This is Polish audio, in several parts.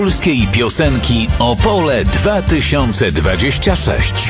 Polskiej piosenki Opole 2026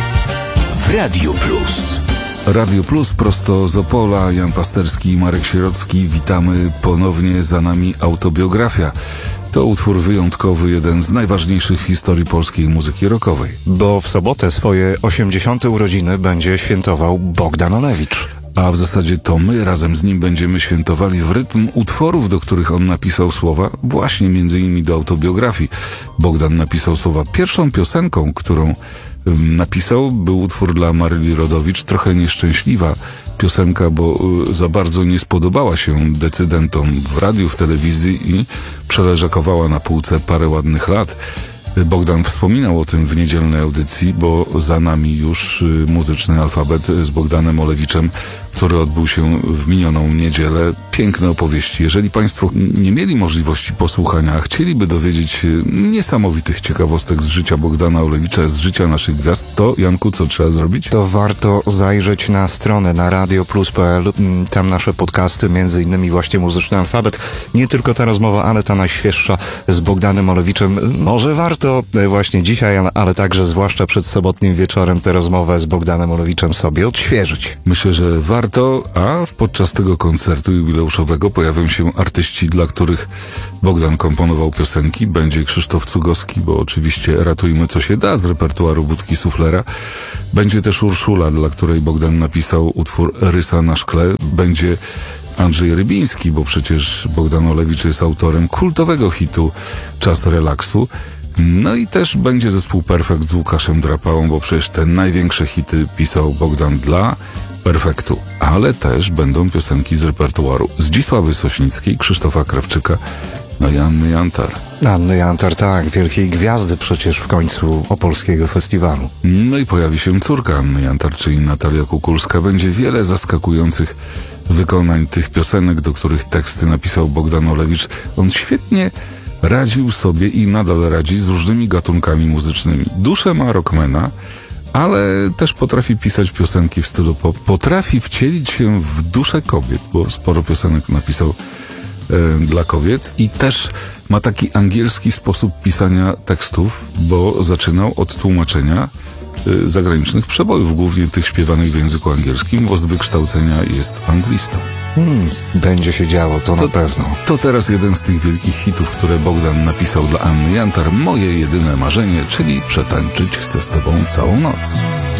w Radiu Plus. Radio Plus prosto z Opola, Jan Pasterski i Marek Sierocki. Witamy ponownie, za nami autobiografia. To utwór wyjątkowy, jeden z najważniejszych w historii polskiej muzyki rockowej. Bo w sobotę swoje 80. urodziny będzie świętował Bogdan Olewicz. A w zasadzie to my razem z nim będziemy świętowali w rytm utworów, do których on napisał słowa, właśnie między innymi do autobiografii. Bogdan napisał słowa. Pierwszą piosenką, którą napisał, był utwór dla Maryli Rodowicz, trochę nieszczęśliwa piosenka, bo za bardzo nie spodobała się decydentom w radiu, w telewizji i przeleżakowała na półce parę ładnych lat. Bogdan wspominał o tym w niedzielnej audycji, bo za nami już muzyczny alfabet z Bogdanem Olewiczem, który odbył się w minioną niedzielę. Piękne opowieści. Jeżeli Państwo nie mieli możliwości posłuchania, a chcieliby dowiedzieć się niesamowitych ciekawostek z życia Bogdana Olewicza, z życia naszych gwiazd, to Janku, co trzeba zrobić? To warto zajrzeć na stronę na radioplus.pl. Tam nasze podcasty, między innymi właśnie Muzyczny Alfabet. Nie tylko ta rozmowa, ale ta najświeższa z Bogdanem Olewiczem. Może warto właśnie dzisiaj, ale także zwłaszcza przed sobotnim wieczorem tę rozmowę z Bogdanem Olewiczem sobie odświeżyć. Myślę, że warto, a podczas tego koncertu jubileuszowego pojawią się artyści, dla których Bogdan komponował piosenki. Będzie Krzysztof Cugowski, bo oczywiście ratujmy co się da z repertuaru Budki Suflera. Będzie też Urszula, dla której Bogdan napisał utwór Rysa na szkle. Będzie Andrzej Rybiński, bo przecież Bogdan Olewicz jest autorem kultowego hitu Czas relaksu. No i też będzie zespół Perfekt z Łukaszem Drapałą, bo przecież te największe hity pisał Bogdan dla Perfektu. Ale też będą piosenki z repertuaru Zdzisławy Sośnickiej, Krzysztofa Krawczyka, no i Anny Jantar. Anny Jantar, tak, wielkiej gwiazdy przecież w końcu opolskiego festiwalu. No i pojawi się córka Anny Jantar, czyli Natalia Kukulska. Będzie wiele zaskakujących wykonań tych piosenek, do których teksty napisał Bogdan Olewicz. On świetnie radził sobie i nadal radzi z różnymi gatunkami muzycznymi. Duszę ma rockmana, ale też potrafi pisać piosenki w stylu pop. Potrafi wcielić się w duszę kobiet, bo sporo piosenek napisał dla kobiet i też ma taki angielski sposób pisania tekstów, bo zaczynał od tłumaczenia zagranicznych przebojów, głównie tych śpiewanych w języku angielskim, bo z wykształcenia jest anglistą. Będzie się działo, to na pewno. To teraz jeden z tych wielkich hitów, które Bogdan napisał dla Anny Jantar. Moje jedyne marzenie, czyli przetańczyć chcę z tobą całą noc.